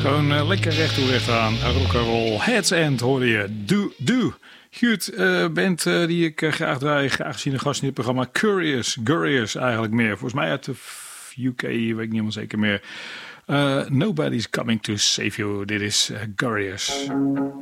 Gewoon lekker recht toe recht aan. Rock'n'roll. Heads End hoorde je. Do. Goed, band die ik graag draai. Graag zien een gast in het programma. Gurious eigenlijk meer. Volgens mij uit de UK, weet ik niet helemaal zeker meer. Nobody's Coming to Save You. Dit is Gurious.